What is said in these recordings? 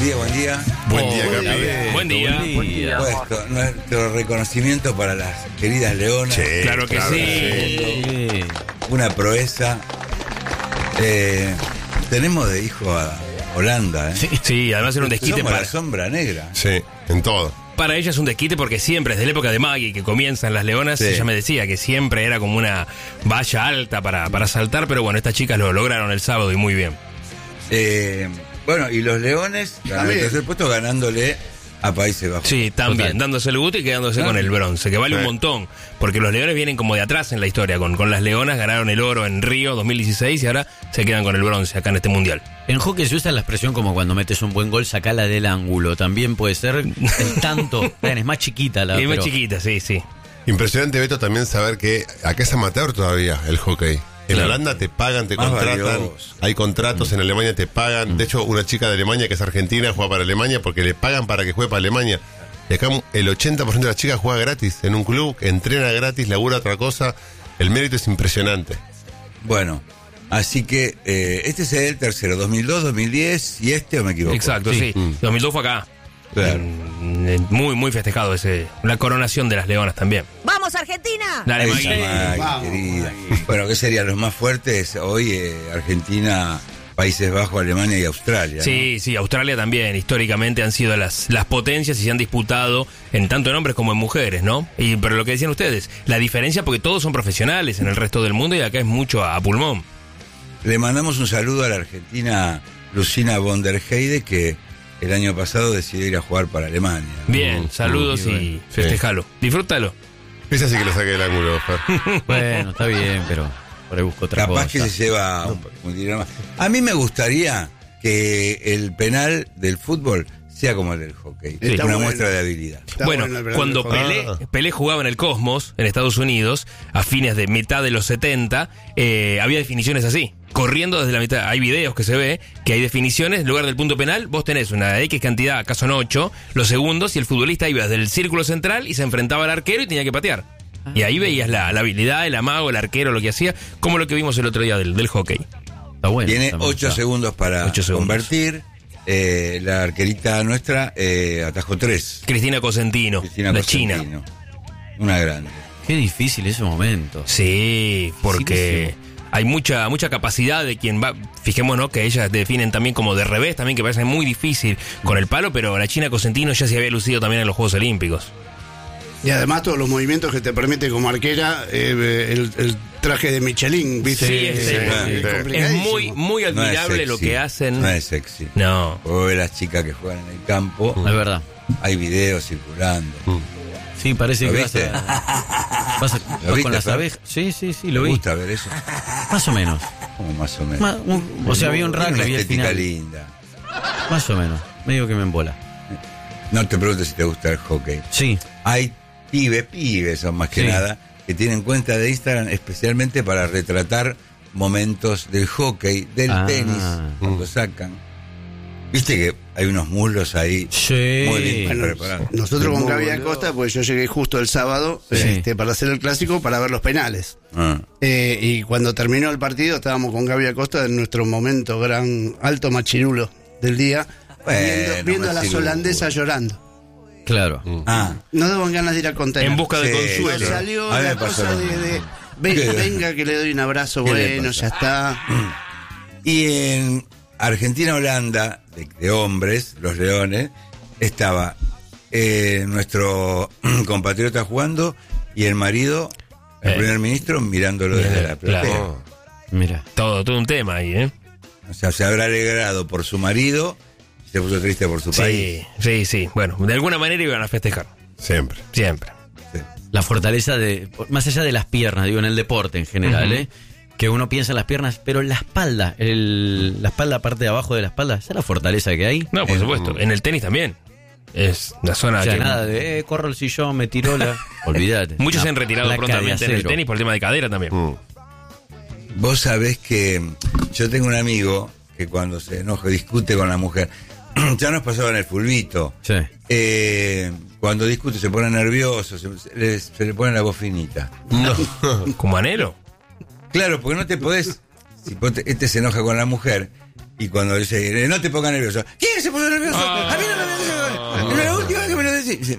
día, buen día. Buen día, Capi. Buen día. Puesto nuestro reconocimiento para las queridas leonas. Sí, Claro que sí. Una proeza. Tenemos de hijo a Holanda, ¿eh? Sí, además era un desquite Somos para... la sombra negra. Sí, en todo. Para ella es un desquite porque siempre, desde la época de Maggie, que comienzan las leonas, Sí. ella me decía que siempre era como una valla alta para saltar, pero bueno, estas chicas lo lograron el sábado y muy bien. Bueno, y los leones ganaron el tercer puesto ganándole a Países Bajos. Sí, también, Total. dándose el gusto y quedándose con el bronce, que vale un Sí. montón, porque los leones vienen como de atrás en la historia, con las leonas ganaron el oro en Río 2016 y ahora se quedan con el bronce acá en este mundial. En hockey se usa la expresión como cuando metes un buen gol, sacala del ángulo. También puede ser el tanto. Vean, es más chiquita la Es más pero- chiquita, sí. Impresionante, Beto, también saber que acá es amateur todavía el hockey. En Claro. Holanda te pagan, te Más contratan. valioso. Hay contratos, en Alemania te pagan. De hecho, una chica de Alemania que es argentina juega para Alemania porque le pagan para que juegue para Alemania. Y acá el 80% de las chicas juega gratis en un club, entrena gratis, labura otra cosa. El mérito es impresionante. Bueno, así que este es el tercero, 2002, 2010 y o me equivoco. Exacto, sí. 2002 fue acá. Claro. Muy, muy festejado la coronación de las leonas también. ¡Vamos, Argentina! Dale, Esa Maggie. Maggie, Vamos, querida. Bueno, ¿qué serían los más fuertes hoy? Argentina, Países Bajos, Alemania y Australia, ¿no? Sí, Australia también, históricamente han sido las potencias y se han disputado en tanto en hombres como en mujeres, ¿no? Pero lo que decían ustedes, la diferencia porque todos son profesionales en el resto del mundo y acá es mucho a pulmón. Le mandamos un saludo a la argentina Lucina von der Heide, que el año pasado decidió ir a jugar para Alemania, ¿no? Bien, saludos y festejalo. Disfrútalo. Esa sí que lo saqué del ángulo, Fer. Bueno, está bien, pero por ahí busco otra Capaz cosa. que se lleva un dinero más. A mí me gustaría que el penal del fútbol sea como el del hockey. Está Una bueno. muestra de habilidad. Está Bueno, bueno el verano cuando del hockey. Pelé jugaba en el Cosmos, en Estados Unidos, a fines de mitad de los 70, había definiciones así. Corriendo desde la mitad, hay videos que se ve que hay definiciones, en lugar del punto penal, vos tenés una X cantidad, acá son 8, los segundos, y el futbolista iba desde el círculo central y se enfrentaba al arquero y tenía que patear. Y ahí veías la habilidad, el amago, el arquero, lo que hacía, como lo que vimos el otro día del hockey. Está bueno. Tiene también 8 está. segundos para 8 segundos. convertir. La arquerita nuestra atajó 3. Cristina Cosentino, Cristina la China. Cosentino. Una grande. Qué difícil ese momento. Sí, porque hay mucha capacidad de quien va. Fijémonos que ellas definen también como de revés, también que parece muy difícil con el palo, pero la China Cosentino ya se había lucido también en los Juegos Olímpicos. Y además todos los movimientos que te permite como arquera el traje de Michelin, ¿viste? Sí, es complicadísimo. muy No es admirable sexy, lo que hacen. No es sexy. No. O ve las chicas que juegan en el campo. Es verdad. Hay videos circulando. Sí, parece ¿Lo que viste? vas viste, con las Fer? abejas. Sí, ¿Me lo vi. gusta ver eso? Más o menos. Como más o menos. O sea, había un Tiene rugby una al estética final. linda. Más o menos. Medio que me embola. No te preguntes si te gusta el hockey. Sí. Hay pibes son más que Sí. nada, que tienen cuenta de Instagram especialmente para retratar momentos del hockey, del tenis, cuando sacan. Viste que hay unos muslos ahí Sí. muy bien Bueno, preparados. nosotros con Muy Gaby boludo. Acosta, pues yo llegué justo el sábado Sí. para hacer el clásico, para ver los penales. Ah. Y cuando terminó el partido estábamos con Gaby Acosta en nuestro momento gran alto machirulo del día, Bueno, viendo a las machirulo. holandesas llorando. Claro. Ah, No daban ganas de ir a contar. En busca de Sí, Nos consuelo. salió A mí la me pasó cosa lo de mismo. venga, ¿Qué? venga que le doy un abrazo, ¿Qué le bueno, pasa? ya está. y en Argentina-Holanda, de hombres, los leones, estaba nuestro compatriota jugando y el marido, el primer ministro, mirándolo desde la platea. Claro. Mira. Todo un tema ahí, ¿eh? O sea, se habrá alegrado por su marido y se puso triste por su país. Sí. Bueno, de alguna manera iban a festejar. Siempre. Siempre. Sí. La fortaleza más allá de las piernas, digo, en el deporte en general, Ujú. que uno piensa en las piernas, pero la espalda, la espalda, parte de abajo de la espalda, esa es la fortaleza que hay. No, por supuesto. En el tenis también. Es la zona O sea, que nada de, corro el sillón, me tiró la... Olvídate. muchos Una se han retirado placa de prontamente en el acero. tenis por el tema de cadera también. Vos sabés que yo tengo un amigo que cuando se enoja, discute con la mujer, ya nos pasaba en el fulbito. Sí. Cuando discute se pone nervioso, se le pone la voz finita. No. Como anhelo. Claro, porque no te podés, si vos este se enoja con la mujer, Y cuando dice, no te pongas nervioso. ¿Quién se puso nervioso? A mí no me nervioso. Es la última vez que me lo decís.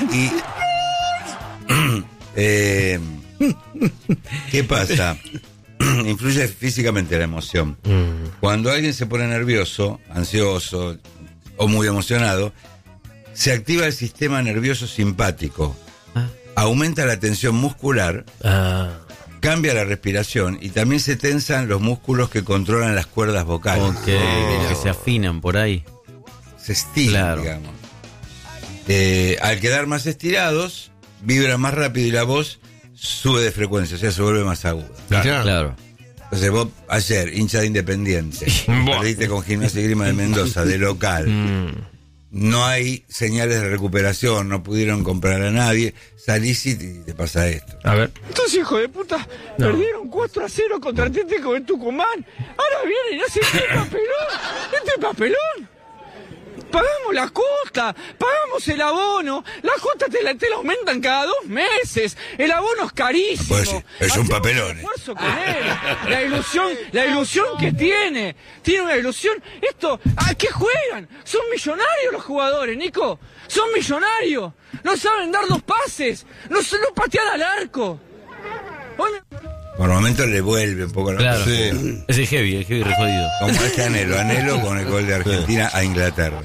¿Qué pasa? Influye físicamente la emoción. Cuando alguien se pone nervioso, ansioso o muy emocionado, se activa el sistema nervioso simpático, aumenta la tensión muscular, cambia la respiración y también se tensan los músculos que controlan las cuerdas vocales. Que se afinan por ahí. Se estiran, digamos. Al quedar más estirados, vibra más rápido y la voz sube de frecuencia, o sea, se vuelve más aguda. Claro. Entonces vos ayer, hincha de Independiente, perdiste con Gimnasia y Grima de Mendoza, de local. No hay señales de recuperación, no pudieron comprar a nadie, salís y te pasa esto. A ver. Estos hijos de puta perdieron 4-0 contra Atlético de Tucumán. Ahora vienen y hacen este papelón. Pagamos la cuota, pagamos el abono, la cuota te la aumentan cada 2 meses, el abono es carísimo. Pues sí, es un papelón. Esfuerzo con él. La ilusión que tiene una ilusión. Esto, ¿a qué juegan? Son millonarios los jugadores, Nico, son millonarios, no saben dar los pases, no patear al arco. Por momentos le vuelve un poco la Claro. Sí. Es el heavy re jodido. Como este anhelo con el gol de Argentina a Inglaterra.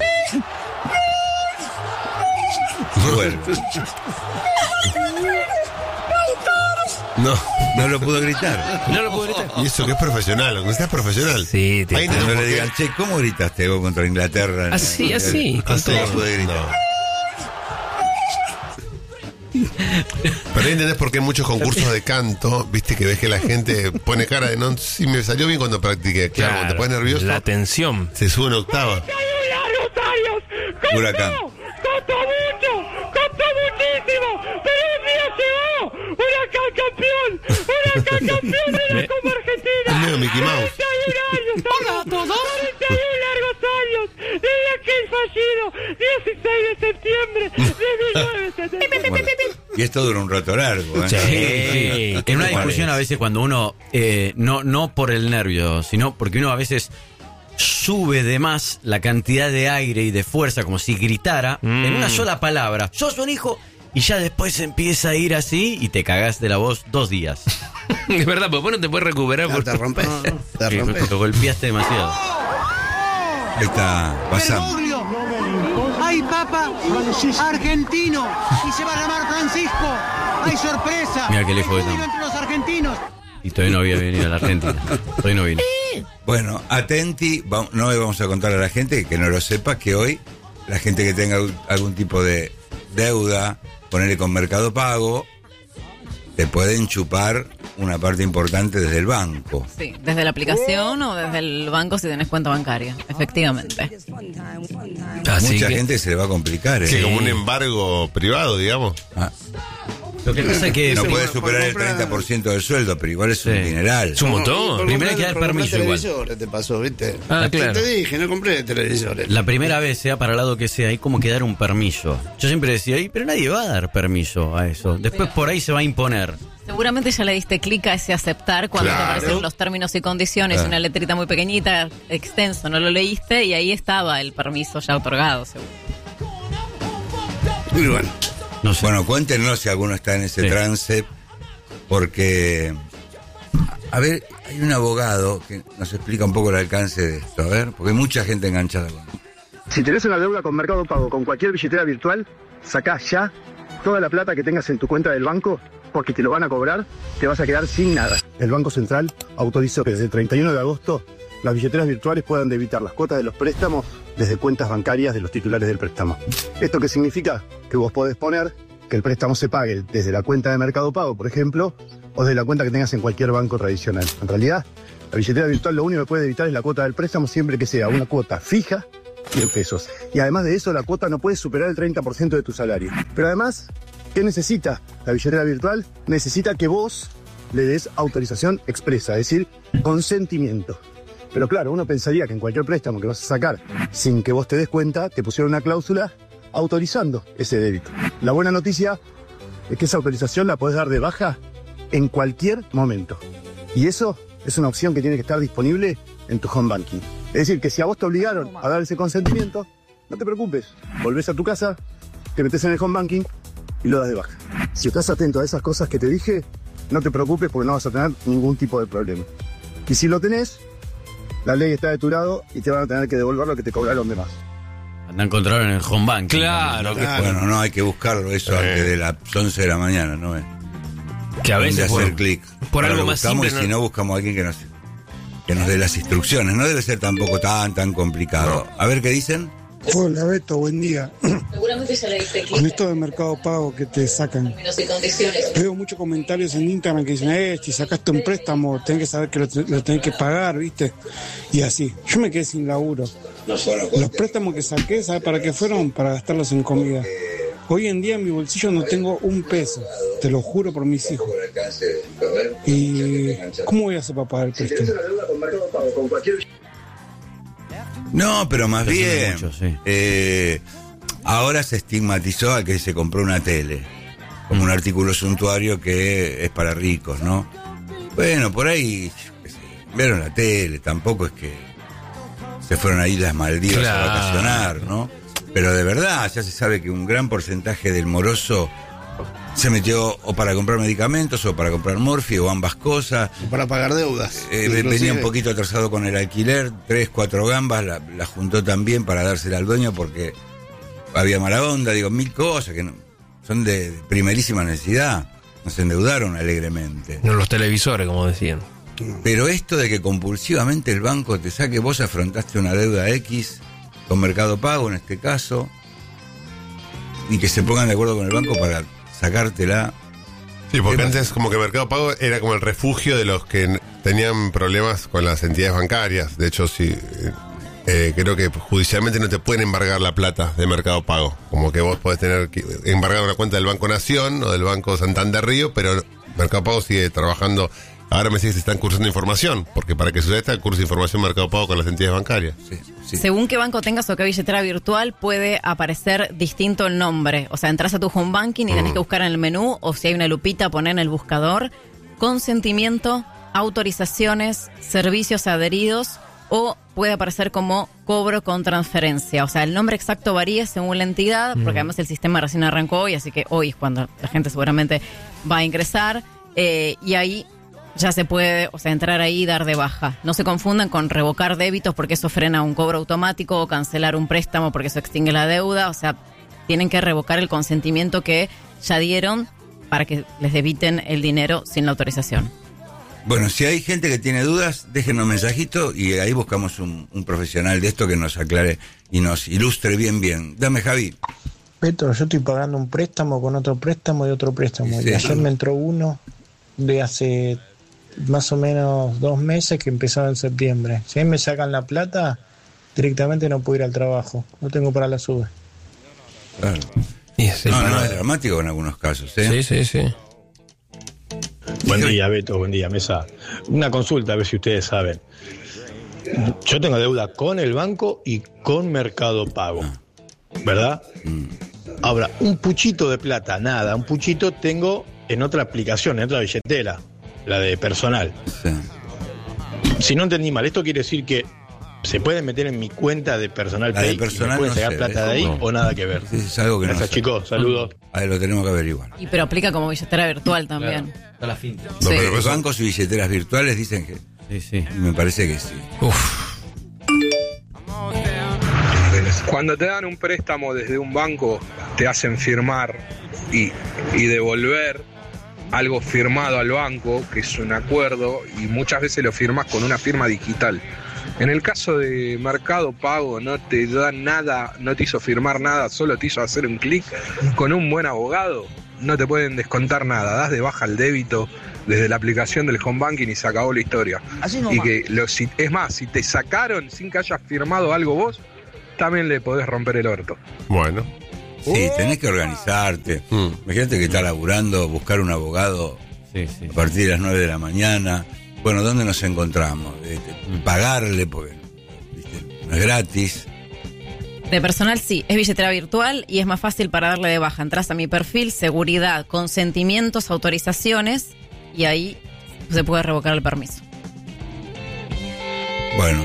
Vuelve. No lo pudo gritar. No lo puedo gritar. Y eso que es profesional, aunque seas profesional. Sí, Ahí No no le digan, che, ¿cómo gritaste vos contra Inglaterra? Así, con Así, todo. No puede gritar. Pero ahí entendés por qué en muchos concursos de canto, viste que ves que la gente pone cara de no, sí me salió bien cuando practiqué. Claro, cuando te pones nervioso, La tensión. se sube una octava. Huracán. Costó muchísimo, pero el día llegó. Huracán campeón de la Copa Argentina. Es medio Mickey Mouse. 41 años. Hola a todos. 41 largos años. Desde aquel fallido 16 de septiembre de 1970. Bueno, y esto dura un rato largo, ¿eh? Sí. En una discusión a veces cuando uno, no por el nervio, sino porque uno a veces sube de más la cantidad de aire y de fuerza, como si gritara en una sola palabra, sos un hijo, y ya después empieza a ir así y te cagás de la voz 2 días. Es verdad, porque vos no te puedes recuperar. No, te rompes. Te rompes. Lo golpeaste demasiado. Ahí está, pasamos. ¡Hay papa argentino! Y se va a llamar Francisco. ¡Hay sorpresa! Mira qué lejos Júbilo estamos. entre los argentinos. Y todavía no había venido a la Argentina. Todavía no vino. Bueno, atenti, no le vamos a contar a la gente que no lo sepa, que hoy la gente que tenga algún tipo de deuda, ponerle con Mercado Pago, te pueden chupar una parte importante desde el banco. Sí, desde la aplicación o desde el banco si tenés cuenta bancaria, efectivamente. Así Mucha que- gente se le va a complicar, ¿eh? Sí, como un embargo privado, digamos. Ah, Lo que pasa es que no sí, puede superar el 30% del sueldo, pero igual es un Sí. dineral. Es un montón. Primero hay que dar permiso igual. Televisores te pasó, ¿viste? Ah, claro. Te dije, no compré televisores. la primera vez, sea para el lado que sea, hay como que dar un permiso. Yo siempre decía, pero nadie va a dar permiso a eso. Después por ahí se va a imponer. Seguramente ya le diste clic a ese aceptar cuando Claro. te aparecen los términos y condiciones, Claro. una letrita muy pequeñita, extenso, no lo leíste y ahí estaba el permiso ya otorgado, seguro. Muy bueno. No sé. Bueno, cuéntenos si alguno está en ese Sí. trance, porque, a ver, hay un abogado que nos explica un poco el alcance de esto, a ver, porque hay mucha gente enganchada con esto. Si tenés una deuda con Mercado Pago, con cualquier billetera virtual, sacás ya toda la plata que tengas en tu cuenta del banco, porque te lo van a cobrar, te vas a quedar sin nada. El Banco Central autorizó que desde el 31 de agosto las billeteras virtuales puedan debitar las cuotas de los préstamos desde cuentas bancarias de los titulares del préstamo. ¿Esto qué significa? Que vos podés poner que el préstamo se pague desde la cuenta de Mercado Pago, por ejemplo, o desde la cuenta que tengas en cualquier banco tradicional. En realidad, la billetera virtual lo único que puede debitar es la cuota del préstamo siempre que sea una cuota fija y en pesos. Y además de eso, la cuota no puede superar el 30% de tu salario. Pero además, ¿qué necesita la billetera virtual? Necesita que vos le des autorización expresa, es decir, consentimiento. Pero claro, uno pensaría que en cualquier préstamo que vas a sacar sin que vos te des cuenta, te pusieron una cláusula autorizando ese débito. La buena noticia es que esa autorización la podés dar de baja en cualquier momento. Y eso es una opción que tiene que estar disponible en tu home banking. Es decir, que si a vos te obligaron a dar ese consentimiento, no te preocupes. Volvés a tu casa, te metes en el home banking y lo das de baja. Si estás atento a esas cosas que te dije, no te preocupes porque no vas a tener ningún tipo de problema. Y si lo tenés, la ley está de tu lado y te van a tener que devolver lo que te cobraron de más. Andan a encontrar en el home banking. Claro, Bueno, no, hay que buscarlo eso antes de las 11 de la mañana, ¿no? que a veces hacer clic. por Ahora algo lo más buscamos, simple y si no, buscamos a alguien que nos dé las instrucciones. No debe ser tampoco tan complicado. A ver qué dicen. Hola Beto, buen día. Seguramente ya le diste clic. Con esto de Mercado Pago que te sacan, Términos y condiciones. veo muchos comentarios en Instagram que dicen, si sacaste un préstamo, tenés que saber que lo tenés que pagar, ¿viste? Y así. Yo me quedé sin laburo. Los préstamos que saqué, ¿sabes para qué fueron? Para gastarlos en comida. Hoy en día en mi bolsillo no tengo un peso, te lo juro por mis hijos. ¿Y cómo voy a hacer para pagar el préstamo? No, pero más Eso bien, es mucho, sí. ahora se estigmatizó a que se compró una tele, como un artículo suntuario que es para ricos, ¿no? Bueno, por ahí, yo qué sé, vieron la tele, tampoco es que se fueron a Islas Maldivas Claro. a vacacionar, ¿no? Pero de verdad, ya se sabe que un gran porcentaje del moroso se metió o para comprar medicamentos o para comprar morfia o ambas cosas. Para pagar deudas. Venía un poquito atrasado con el alquiler, 3, 4 gambas, la juntó también para dársela al dueño porque había mala onda, digo, 1000 cosas que son de primerísima necesidad. Nos endeudaron alegremente. No los televisores, como decían. Pero esto de que compulsivamente el banco te saque, vos afrontaste una deuda X con Mercado Pago en este caso, y que se pongan de acuerdo con el banco para sacártela. Sí, porque ¿Qué antes pasa? como que Mercado Pago era como el refugio de los que tenían problemas con las entidades bancarias. De hecho, sí, creo que judicialmente no te pueden embargar la plata de Mercado Pago. Como que vos podés tener que embargar una cuenta del Banco Nación o del Banco Santander Río, pero Mercado Pago sigue trabajando. Ahora me dice que se están cursando información, porque para que suceda está el curso de información Mercado Pago con las entidades bancarias. Sí. Según qué banco tengas o qué billetera virtual, puede aparecer distinto el nombre. O sea, entras a tu home banking y tenés que buscar en el menú, o si hay una lupita, poner en el buscador consentimiento, autorizaciones, servicios adheridos, o puede aparecer como cobro con transferencia. O sea, el nombre exacto varía según la entidad, porque además el sistema recién arrancó hoy, así que hoy es cuando la gente seguramente va a ingresar, y ahí ya se puede, o sea, entrar ahí y dar de baja. No se confundan con revocar débitos porque eso frena un cobro automático, o cancelar un préstamo porque eso extingue la deuda. O sea, tienen que revocar el consentimiento que ya dieron para que les debiten el dinero sin la autorización. Bueno, si hay gente que tiene dudas, déjenos un mensajito y ahí buscamos un profesional de esto que nos aclare y nos ilustre bien. Dame, Javi. Beto, yo estoy pagando un préstamo con otro préstamo y otro préstamo. Sí. Y ayer me entró uno de hace más o menos 2 meses que empezaba en septiembre. Si me sacan la plata, directamente no puedo ir al trabajo. No tengo para la sube. Claro. Y es el No, problema. es dramático en algunos casos, ¿eh? Sí. Buen día, Beto, buen día, Mesa. Una consulta, a ver si ustedes saben. Yo tengo deuda con el banco y con Mercado Pago, ¿verdad? Ahora, un puchito de plata, nada, un puchito tengo en otra aplicación, en otra billetera, la de personal. Sí. Si no entendí mal, ¿esto quiere decir que se puede meter en mi cuenta de personal La de Pay personal y me pueden no sacar sé, plata de ahí no. o nada que ver? Sí, es algo que no Gracias, sé. chicos, saludos. Ahí lo tenemos que averiguar. Y pero aplica como billetera virtual también. Está la finta. No, Sí. pero Los eso- bancos y billeteras virtuales dicen que... Sí. Me parece que sí. Cuando te dan un préstamo desde un banco, te hacen firmar y devolver algo firmado al banco, que es un acuerdo, y muchas veces lo firmas con una firma digital. En el caso de Mercado Pago no te da nada, no te hizo firmar nada, solo te hizo hacer un clic. Con un buen abogado no te pueden descontar nada, das de baja el débito desde la aplicación del home banking y se acabó la historia. Y que es más, si te sacaron sin que hayas firmado algo vos, también le podés romper el orto. Bueno. Sí, tenés que organizarte. Imagínate que está laburando, buscar un abogado a partir de las 9 de la mañana. Bueno, ¿dónde nos encontramos? Pagarle, porque ¿viste? No es gratis. De personal sí, es billetera virtual y es más fácil para darle de baja. Entrás a mi perfil, seguridad, consentimientos, autorizaciones y ahí se puede revocar el permiso. Bueno,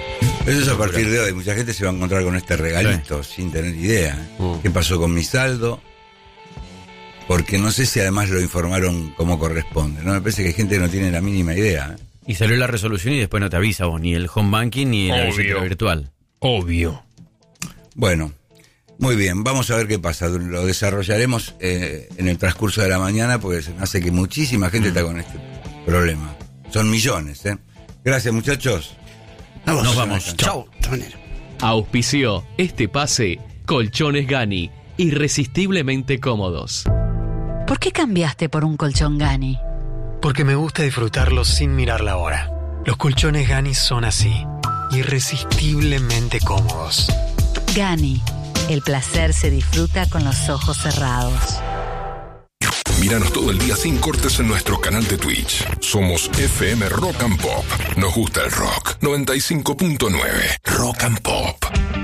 Eso es a partir de hoy. Mucha gente se va a encontrar con este regalito sin tener idea. ¿Qué pasó con mi saldo? Porque no sé si además lo informaron como corresponde, ¿no? Me parece que hay gente que no tiene la mínima idea. Y salió la resolución y después no te avisa vos, ni el home banking ni la billetera virtual. Obvio. Bueno, muy bien, vamos a ver qué pasa. Lo desarrollaremos en el transcurso de la mañana, porque se me hace que muchísima gente está con este problema. Son millones, ¿eh? Gracias, muchachos. Nos vamos. Chau. Auspició este pase Colchones Gani, irresistiblemente cómodos. ¿Por qué cambiaste por un colchón Gani? Porque me gusta disfrutarlos sin mirar la hora. Los colchones Gani son así, irresistiblemente cómodos. Gani, el placer se disfruta con los ojos cerrados. Míranos todo el día sin cortes en nuestro canal de Twitch. Somos FM Rock and Pop. Nos gusta el rock. 95.9 Rock and Pop.